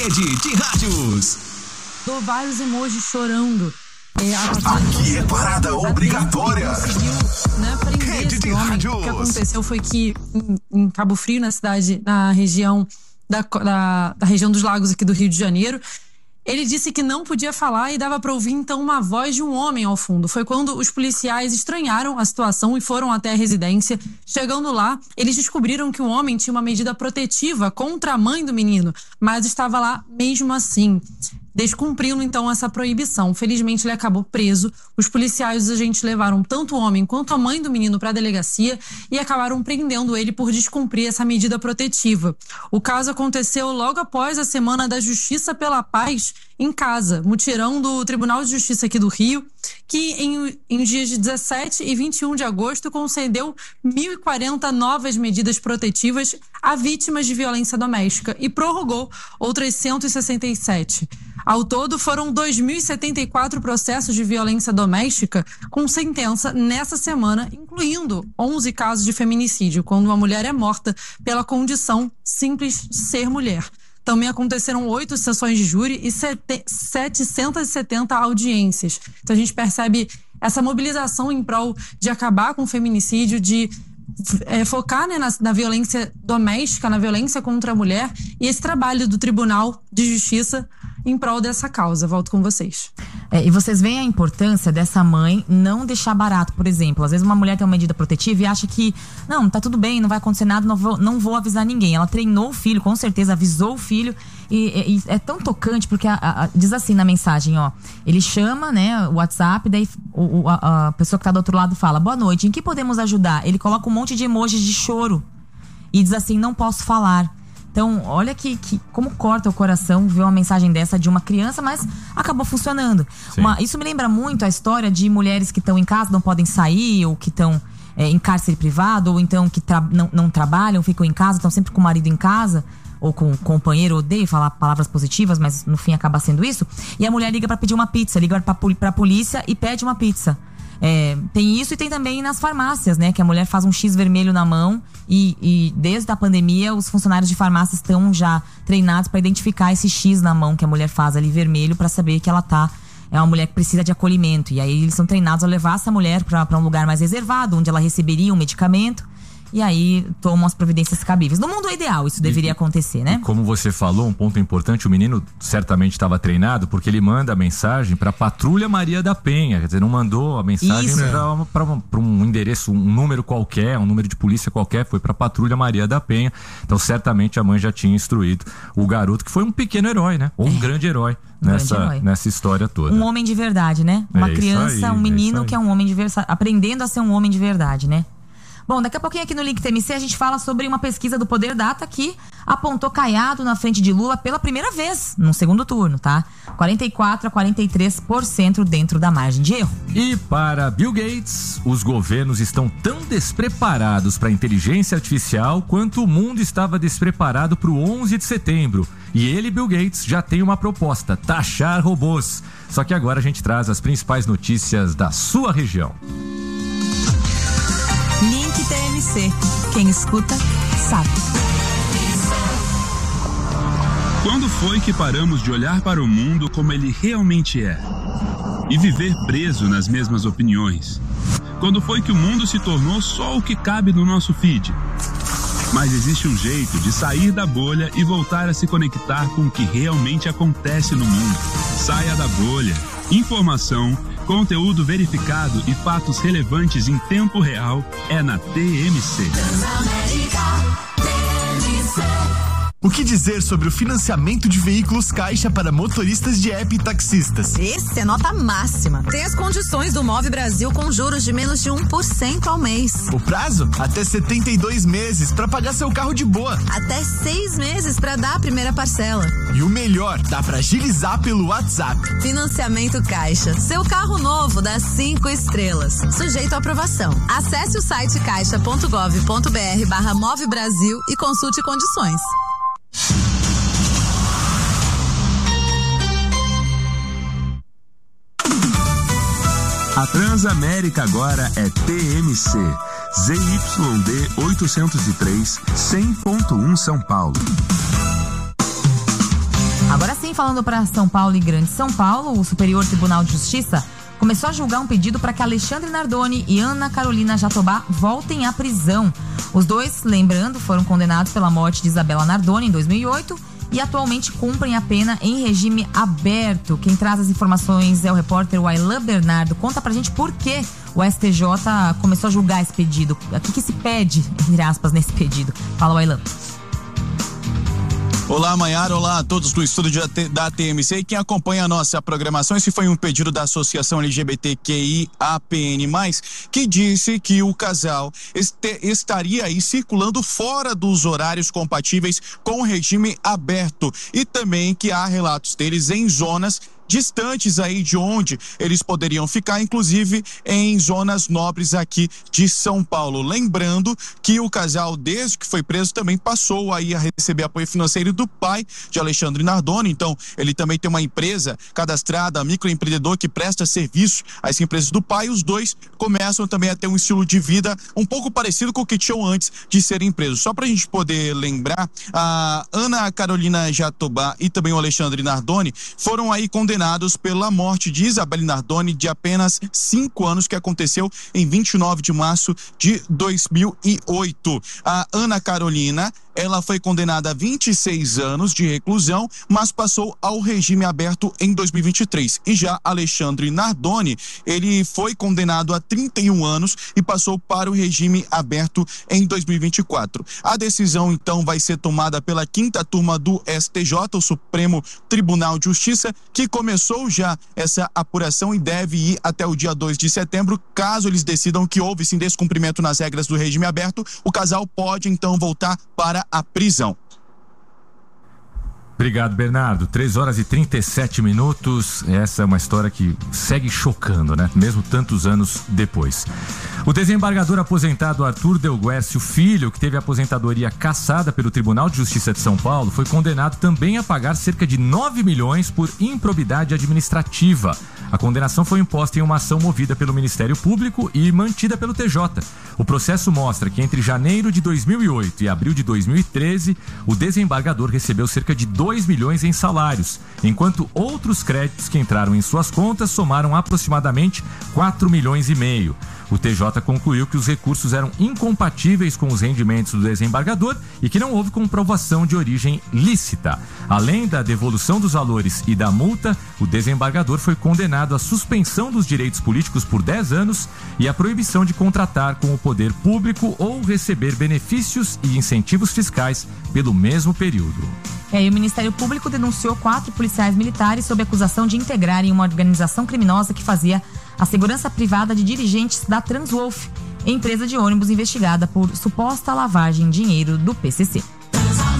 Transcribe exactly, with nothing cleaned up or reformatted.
Rede de Rádios. Dou vários emojis chorando. É, Aqui é parada obrigatória. Conseguiu, né, prender Rede esse de homem. Rádios. O que aconteceu foi que em, em Cabo Frio, na cidade, na região da, da, da região dos lagos aqui do Rio de Janeiro, ele disse que não podia falar e dava para ouvir então uma voz de um homem ao fundo. Foi quando os policiais estranharam a situação e foram até a residência. Chegando lá, eles descobriram que o homem tinha uma medida protetiva contra a mãe do menino, mas estava lá mesmo assim, descumprindo então essa proibição. Felizmente ele acabou preso. Os policiais, os agentes levaram tanto o homem quanto a mãe do menino para a delegacia e acabaram prendendo ele por descumprir essa medida protetiva. O caso aconteceu logo após a Semana da Justiça pela Paz em casa, mutirão do Tribunal de Justiça aqui do Rio, que em, em dias de dezessete e vinte e um de agosto concedeu mil e quarenta novas medidas protetivas a vítimas de violência doméstica e prorrogou outras cento e sessenta e sete. Ao todo, foram dois mil e setenta e quatro processos de violência doméstica com sentença nessa semana, incluindo onze casos de feminicídio, quando uma mulher é morta pela condição simples de ser mulher. Também aconteceram oito sessões de júri e setecentas e setenta audiências. Então a gente percebe essa mobilização em prol de acabar com o feminicídio, de é, focar, né, na, na violência doméstica, na violência contra a mulher, e esse trabalho do Tribunal de Justiça em prol dessa causa. Volto com vocês. É, e vocês veem a importância dessa mãe não deixar barato, por exemplo. Às vezes uma mulher tem uma medida protetiva e acha que não, tá tudo bem, não vai acontecer nada, não vou, não vou avisar ninguém. Ela treinou o filho, com certeza, avisou o filho. E, e, e é tão tocante, porque a, a, diz assim na mensagem, ó, ele chama, né, o WhatsApp, daí o, a, a pessoa que tá do outro lado fala: boa noite, em que podemos ajudar? Ele coloca um monte de emojis de choro e diz assim: não posso falar. Então, olha que, que, como corta o coração ver uma mensagem dessa de uma criança, mas acabou funcionando. Uma, isso me lembra muito a história de mulheres que estão em casa, não podem sair, ou que estão é, em cárcere privado, ou então que tra- não, não trabalham, ficam em casa, estão sempre com o marido em casa, ou com o companheiro. Odeio falar palavras positivas, mas no fim acaba sendo isso. E a mulher liga pra pedir uma pizza, liga pra, pra polícia e pede uma pizza. É, tem isso e tem também nas farmácias, né? Que a mulher faz um X vermelho na mão e, e desde a pandemia os funcionários de farmácia estão já treinados para identificar esse X na mão que a mulher faz ali vermelho, para saber que ela tá é uma mulher que precisa de acolhimento. E aí eles são treinados a levar essa mulher para um lugar mais reservado, onde ela receberia um medicamento. E aí tomam as providências cabíveis. No mundo ideal isso deveria e, acontecer, né? Como você falou, um ponto importante: o menino certamente estava treinado, porque ele manda a mensagem para a Patrulha Maria da Penha. Quer dizer, não mandou a mensagem para um endereço, um número qualquer, um número de polícia qualquer, foi para a Patrulha Maria da Penha. Então certamente a mãe já tinha instruído o garoto, que foi um pequeno herói, né? Ou um é. grande herói um nessa, grande herói. nessa história toda. Um homem de verdade, né? Uma é criança, aí, um menino é que é um homem de verdade, aprendendo a ser um homem de verdade, né? Bom, daqui a pouquinho aqui no Link T M C a gente fala sobre uma pesquisa do Poder Data que apontou Caiado na frente de Lula pela primeira vez no segundo turno, tá? quarenta e quatro a quarenta e três por cento dentro da margem de erro. E para Bill Gates, os governos estão tão despreparados para a inteligência artificial quanto o mundo estava despreparado para o onze de setembro. E ele, Bill Gates, já tem uma proposta: taxar robôs. Só que agora a gente traz as principais notícias da sua região. Link T M C. Quem escuta, sabe. Quando foi que paramos de olhar para o mundo como ele realmente é? E viver preso nas mesmas opiniões? Quando foi que o mundo se tornou só o que cabe no nosso feed? Mas existe um jeito de sair da bolha e voltar a se conectar com o que realmente acontece no mundo. Saia da bolha. Informação, conteúdo verificado e fatos relevantes em tempo real é na T M C. O que dizer sobre o financiamento de veículos Caixa para motoristas de app e taxistas? Esse é nota máxima. Tem as condições do Move Brasil com juros de menos de um por cento ao mês. O prazo? Até setenta e dois meses para pagar seu carro de boa. Até seis meses para dar a primeira parcela. E o melhor, dá para agilizar pelo WhatsApp. Financiamento Caixa. Seu carro novo dá cinco estrelas. Sujeito à aprovação. Acesse o site caixa ponto gov ponto br barra Move Brasil e consulte condições. A Transamérica agora é T M C, Z Y D oitocentos e três, cem ponto um São Paulo. Agora sim, falando para São Paulo e Grande São Paulo, o Superior Tribunal de Justiça começou a julgar um pedido para que Alexandre Nardoni e Ana Carolina Jatobá voltem à prisão. Os dois, lembrando, foram condenados pela morte de Isabela Nardoni em dois mil e oito e atualmente cumprem a pena em regime aberto. Quem traz as informações é o repórter Wailan Bernardo. Conta pra gente por que o S T J começou a julgar esse pedido. O que, que se pede, entre aspas, nesse pedido? Fala, Wailan. Olá, Maiara. Olá a todos do estúdio da T M C e quem acompanha a nossa programação. Esse foi um pedido da Associação L G B T Q I A P N mais, que disse que o casal este, estaria aí circulando fora dos horários compatíveis com o regime aberto e também que há relatos deles em zonas distantes aí de onde eles poderiam ficar, inclusive em zonas nobres aqui de São Paulo. Lembrando que o casal, desde que foi preso, também passou aí a receber apoio financeiro do pai de Alexandre Nardoni. Então, ele também tem uma empresa cadastrada, microempreendedor, que presta serviço às empresas do pai. Os dois começam também a ter um estilo de vida um pouco parecido com o que tinham antes de serem presos. Só pra gente poder lembrar, a Ana Carolina Jatobá e também o Alexandre Nardoni foram aí condenados pela morte de Isabela Nardoni, de apenas cinco anos, que aconteceu em vinte e nove de março de dois mil e oito. A Ana Carolina, ela foi condenada a vinte e seis anos de reclusão, mas passou ao regime aberto em dois mil e vinte e três. E já Alexandre Nardoni, ele foi condenado a trinta e um anos e passou para o regime aberto em dois mil e vinte e quatro. A decisão, então, vai ser tomada pela quinta turma do S T J, o Supremo Tribunal de Justiça, que começou já essa apuração e deve ir até o dia dois de setembro. Caso eles decidam que houve sim descumprimento nas regras do regime aberto, o casal pode então voltar para a prisão. Obrigado, Bernardo. três horas e trinta e sete minutos. Essa é uma história que segue chocando, né? Mesmo tantos anos depois. O desembargador aposentado Arthur Delguercio Filho, que teve a aposentadoria cassada pelo Tribunal de Justiça de São Paulo, foi condenado também a pagar cerca de nove milhões por improbidade administrativa. A condenação foi imposta em uma ação movida pelo Ministério Público e mantida pelo T J. O processo mostra que entre janeiro de dois mil e oito e abril de dois mil e treze, o desembargador recebeu cerca de dois milhões em salários, enquanto outros créditos que entraram em suas contas somaram aproximadamente quatro milhões e meio. O T J concluiu que os recursos eram incompatíveis com os rendimentos do desembargador e que não houve comprovação de origem lícita. Além da devolução dos valores e da multa, o desembargador foi condenado à suspensão dos direitos políticos por dez anos e à proibição de contratar com o poder público ou receber benefícios e incentivos fiscais pelo mesmo período. É, e o Ministério Público denunciou quatro policiais militares sob acusação de integrarem uma organização criminosa que fazia a segurança privada de dirigentes da Transwolf, empresa de ônibus investigada por suposta lavagem de dinheiro do P C C.